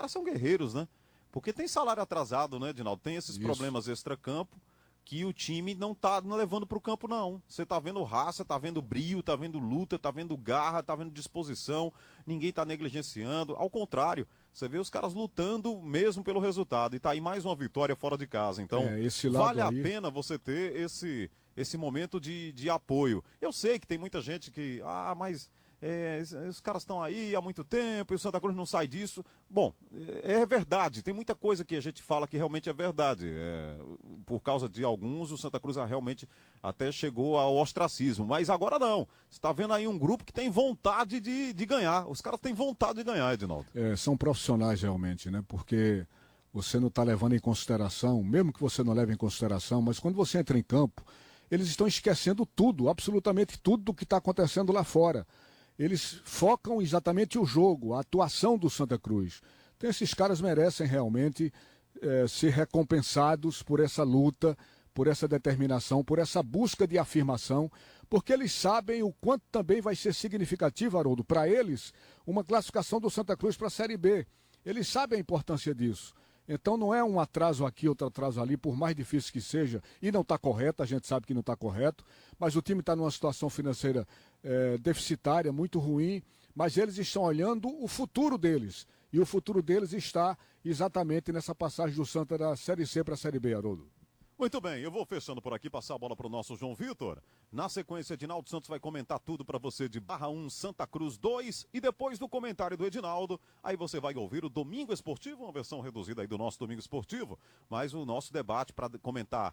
caras são guerreiros, né? Porque tem salário atrasado, né, Edinaldo? Tem esses problemas extracampo que o time não tá levando pro campo, não. Você tá vendo raça, tá vendo brio, tá vendo luta, tá vendo garra, tá vendo disposição, ninguém tá negligenciando. Ao contrário, você vê os caras lutando mesmo pelo resultado. E tá aí mais uma vitória fora de casa. Então, vale a pena você ter esse momento de apoio. Eu sei que tem muita gente que, mas os caras estão aí há muito tempo e o Santa Cruz não sai disso. Bom, é verdade, tem muita coisa que a gente fala que realmente é verdade. Por causa de alguns, o Santa Cruz realmente até chegou ao ostracismo, mas agora não. Você está vendo aí um grupo que tem vontade de ganhar. Os caras têm vontade de ganhar, Edinaldo. São profissionais realmente, né? Porque você não está levando em consideração, mesmo que você não leve em consideração, mas quando você entra em campo, eles estão esquecendo tudo, absolutamente tudo do que está acontecendo lá fora. Eles focam exatamente o jogo, a atuação do Santa Cruz. Então esses caras merecem realmente ser recompensados por essa luta, por essa determinação, por essa busca de afirmação, porque eles sabem o quanto também vai ser significativo, Haroldo, para eles, uma classificação do Santa Cruz para a Série B. Eles sabem a importância disso. Então não é um atraso aqui, outro atraso ali, por mais difícil que seja, e não está correto, a gente sabe que não está correto, mas o time está numa situação financeira deficitária, muito ruim, mas eles estão olhando o futuro deles, e o futuro deles está exatamente nessa passagem do Santa da Série C para a Série B, Haroldo. Muito bem, eu vou fechando por aqui, passar a bola para o nosso João Vitor. Na sequência, Edinaldo Santos vai comentar tudo para você de Barra 1, Santa Cruz 2. E depois do comentário do Edinaldo, aí você vai ouvir o Domingo Esportivo, uma versão reduzida aí do nosso Domingo Esportivo. Mas o nosso debate para comentar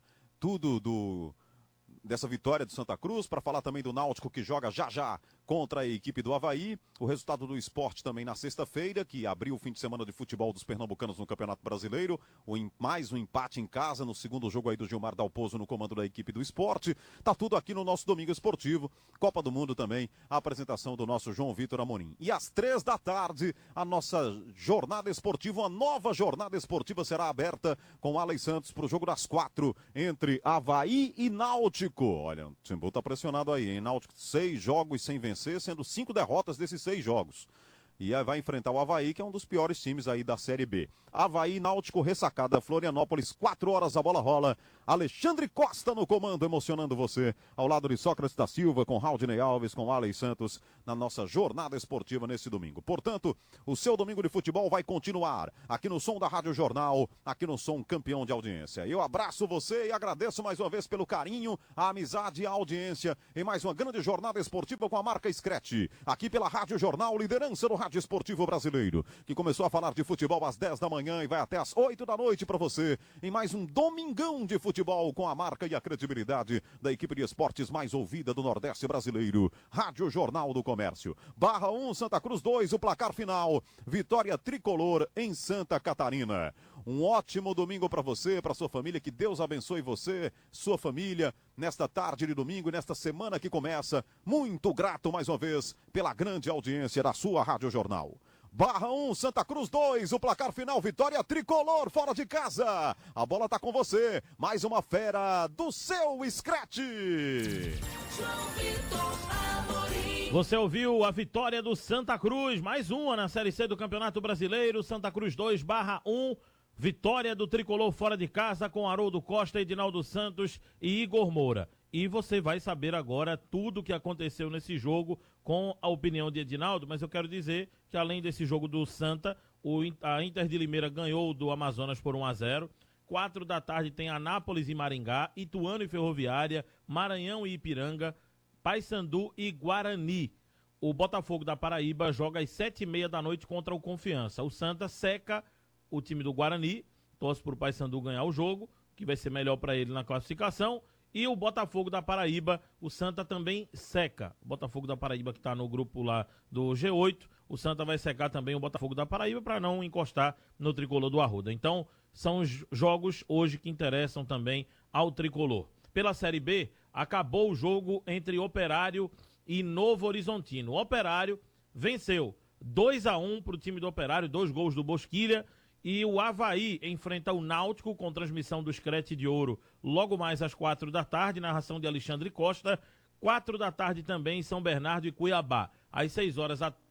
tudo dessa vitória do Santa Cruz, para falar também do Náutico que joga já contra a equipe do Avaí, o resultado do esporte também na sexta-feira, que abriu o fim de semana de futebol dos pernambucanos no Campeonato Brasileiro, mais um empate em casa no segundo jogo aí do Gilmar Dalpozo no comando da equipe do esporte, tá tudo aqui no nosso Domingo Esportivo, Copa do Mundo também, a apresentação do nosso João Vitor Amorim. E às 3 da tarde, a nossa jornada esportiva, uma nova jornada esportiva será aberta com Alex Santos para o jogo das 4 entre Avaí e Náutico. Olha, o Timbu tá pressionado aí, hein? Náutico 6 jogos sem vencer, sendo 5 derrotas desses 6 jogos. E aí vai enfrentar o Avaí, que é um dos piores times aí da Série B. Avaí, Náutico, ressacada, Florianópolis, 4 horas, a bola rola. Alexandre Costa no comando, emocionando você. Ao lado de Sócrates da Silva, com Raudinei Alves, com Alex Santos, na nossa jornada esportiva nesse domingo. Portanto, o seu domingo de futebol vai continuar aqui no som da Rádio Jornal, aqui no som campeão de audiência. Eu abraço você e agradeço mais uma vez pelo carinho, a amizade e a audiência em mais uma grande jornada esportiva com a marca Screte. Aqui pela Rádio Jornal, liderança do Rádio Esportivo Brasileiro, que começou a falar de futebol às 10 da manhã e vai até às 8 da noite para você, em mais um domingão de futebol com a marca e a credibilidade da equipe de esportes mais ouvida do Nordeste brasileiro. Rádio Jornal do Comércio. Barra 1, Santa Cruz 2, o placar final. Vitória tricolor em Santa Catarina. Um ótimo domingo para você, para sua família, que Deus abençoe você, sua família, nesta tarde de domingo e nesta semana que começa. Muito grato mais uma vez pela grande audiência da sua Rádio Jornal. Barra 1, Santa Cruz 2, o placar final, vitória tricolor fora de casa. A bola tá com você, mais uma fera do seu Screte. Você ouviu a vitória do Santa Cruz, mais uma na Série C do Campeonato Brasileiro, Santa Cruz 2, Barra 1. Vitória do tricolor fora de casa com Haroldo Costa, Edinaldo Santos e Igor Moura. E você vai saber agora tudo o que aconteceu nesse jogo com a opinião de Edinaldo, mas eu quero dizer que além desse jogo do Santa, a Inter de Limeira ganhou do Amazonas por 1-0. 4 da tarde tem Anápolis e Maringá, Ituano e Ferroviária, Maranhão e Ipiranga, Paysandu e Guarani. O Botafogo da Paraíba joga às 7h30 da noite contra o Confiança. O Santa seca o time do Guarani, torce para o Paysandu ganhar o jogo, que vai ser melhor para ele na classificação. E o Botafogo da Paraíba, o Santa também seca. O Botafogo da Paraíba que está no grupo lá do G8, o Santa vai secar também o Botafogo da Paraíba para não encostar no tricolor do Arruda. Então, são os jogos hoje que interessam também ao tricolor. Pela Série B, acabou o jogo entre Operário e Novo Horizontino. O Operário venceu 2-1 para o time do Operário, 2 gols do Bosquilha. E o Avaí enfrenta o Náutico com transmissão do Screte de Ouro logo mais às 4 da tarde, narração de Alexandre Costa. 4 da tarde também São Bernardo e Cuiabá. Às 6 horas